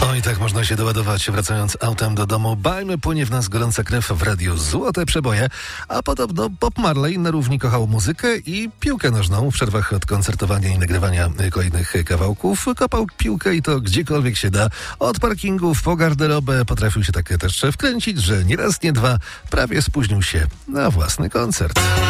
Oj, tak można się doładować, wracając autem do domu. Bajmy, płynie w nas gorąca krew w radiu. Złote przeboje. A podobno Bob Marley na równi kochał muzykę i piłkę nożną. W przerwach od koncertowania i nagrywania kolejnych kawałków kopał piłkę i to gdziekolwiek się da. Od parkingów po garderobę potrafił się tak też wkręcić, że nie raz, nie dwa prawie spóźnił się na własny koncert.